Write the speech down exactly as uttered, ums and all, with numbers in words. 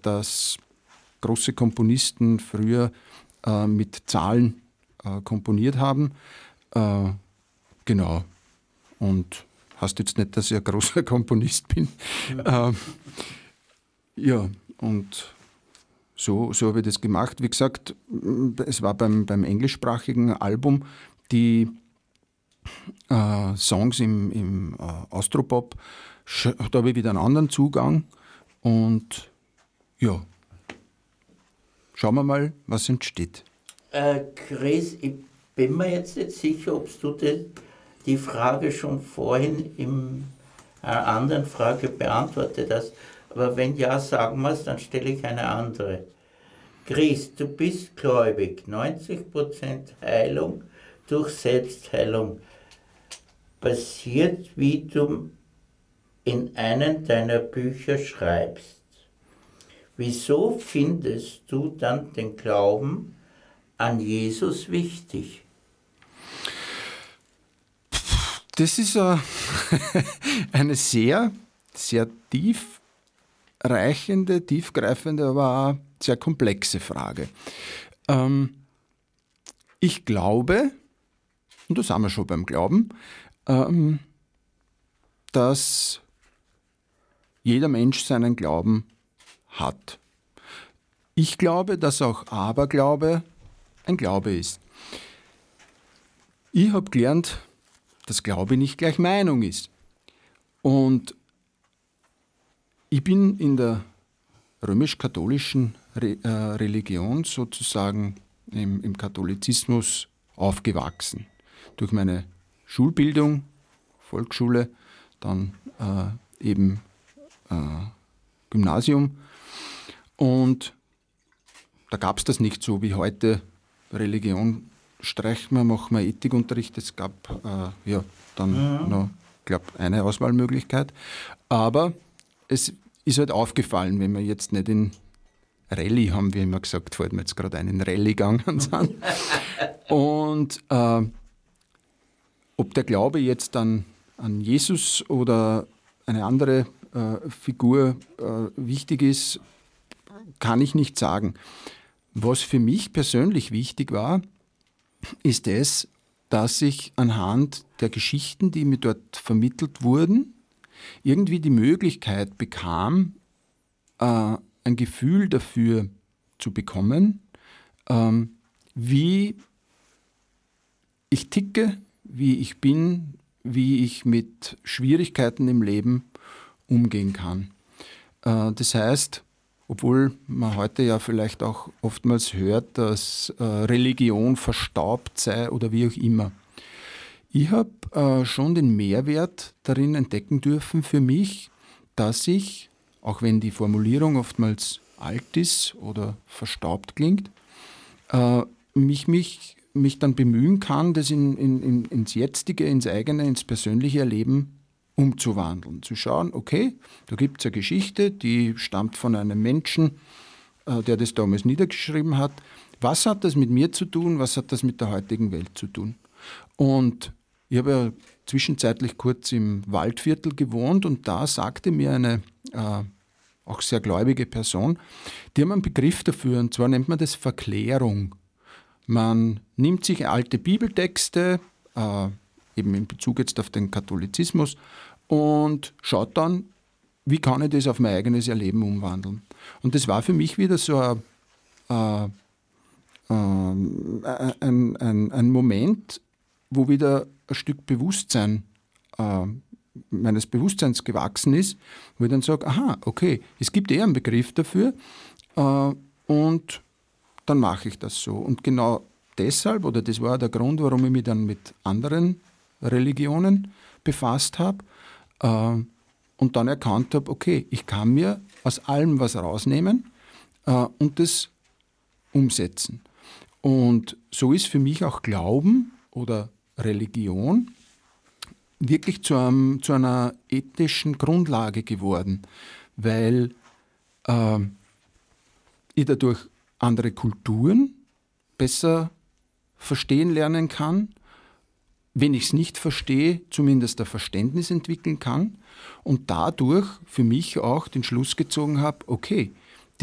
dass große Komponisten früher äh, mit Zahlen äh, komponiert haben. Äh, genau. Und heißt jetzt nicht, dass ich ein großer Komponist bin. Ja, äh, ja und so, so habe ich das gemacht. Wie gesagt, es war beim, beim englischsprachigen Album, die äh, Songs im, im äh, Austropop, da habe ich wieder einen anderen Zugang. Und ja, schauen wir mal, was entsteht. Äh, Chris, ich bin mir jetzt nicht sicher, ob du das, die Frage schon vorhin in einer anderen Frage beantwortet hast. Aber wenn ja, sagen wir es, dann stelle ich eine andere. Chris, du bist gläubig. neunzig Prozent Heilung durch Selbstheilung passiert, wie du in einem deiner Bücher schreibst. Wieso findest du dann den Glauben an Jesus wichtig? Das ist eine sehr, sehr tiefreichende, tiefgreifende, aber auch sehr komplexe Frage. Ähm, ich glaube, und da sind wir schon beim Glauben, ähm, dass jeder Mensch seinen Glauben hat. Ich glaube, dass auch Aberglaube ein Glaube ist. Ich habe gelernt, dass Glaube nicht gleich Meinung ist. Und ich bin in der römisch-katholischen Re- äh, Religion sozusagen im, im Katholizismus aufgewachsen. Durch meine Schulbildung, Volksschule, dann äh, eben äh, Gymnasium. Und da gab es das nicht so wie heute. Religion streichen wir, machen wir Ethikunterricht. Es gab äh, ja dann mhm. noch, ich glaube, eine Auswahlmöglichkeit. Aber es ist halt aufgefallen, wenn wir jetzt nicht in Rallye haben, wie immer gesagt, fällt mir jetzt gerade ein, in Rallye gegangen sind. Und äh, ob der Glaube jetzt dann an Jesus oder eine andere äh, Figur äh, wichtig ist, kann ich nicht sagen. Was für mich persönlich wichtig war, ist es, dass ich anhand der Geschichten, die mir dort vermittelt wurden, irgendwie die Möglichkeit bekam, äh, ein Gefühl dafür zu bekommen, ähm, wie ich ticke, wie ich bin, wie ich mit Schwierigkeiten im Leben umgehen kann. Äh, das heißt, obwohl man heute ja vielleicht auch oftmals hört, dass äh, Religion verstaubt sei oder wie auch immer. Ich habe äh, schon den Mehrwert darin entdecken dürfen für mich, dass ich, auch wenn die Formulierung oftmals alt ist oder verstaubt klingt, äh, mich, mich, mich dann bemühen kann, das in, in, in, ins Jetzige, ins eigene, ins persönliche Erleben umzuwandeln. Zu schauen, okay, da gibt es eine Geschichte, die stammt von einem Menschen, äh, der das damals niedergeschrieben hat. Was hat das mit mir zu tun? Was hat das mit der heutigen Welt zu tun? Und ich habe ja zwischenzeitlich kurz im Waldviertel gewohnt und da sagte mir eine äh, auch sehr gläubige Person, die haben einen Begriff dafür, und zwar nennt man das Verklärung. Man nimmt sich alte Bibeltexte, äh, eben in Bezug jetzt auf den Katholizismus, und schaut dann, wie kann ich das auf mein eigenes Erleben umwandeln. Und das war für mich wieder so ein, äh, äh, ein, ein, ein Moment, wo wieder ein Stück Bewusstsein, äh, meines Bewusstseins gewachsen ist, wo ich dann sage, aha, okay, es gibt eh einen Begriff dafür äh, und dann mache ich das so. Und genau deshalb, oder das war der Grund, warum ich mich dann mit anderen Religionen befasst habe äh, und dann erkannt habe, okay, ich kann mir aus allem was rausnehmen äh, und das umsetzen. Und so ist für mich auch Glauben oder Religion wirklich zu, einem, zu einer ethischen Grundlage geworden, weil äh, ich dadurch andere Kulturen besser verstehen lernen kann, wenn ich es nicht verstehe, zumindest ein Verständnis entwickeln kann und dadurch für mich auch den Schluss gezogen habe, okay,